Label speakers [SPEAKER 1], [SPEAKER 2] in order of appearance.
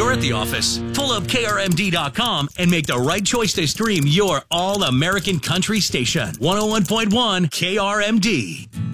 [SPEAKER 1] or at the office. Pull up KRMD.com and make the right choice to stream your all-American country station. 101.1 KRMD.